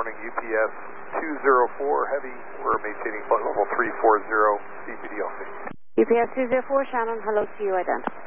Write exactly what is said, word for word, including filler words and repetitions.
morning, U P S two zero four Heavy. We're maintaining flight level three four zero, C P D L C. U P S two zero four, Shannon, hello to you, identified.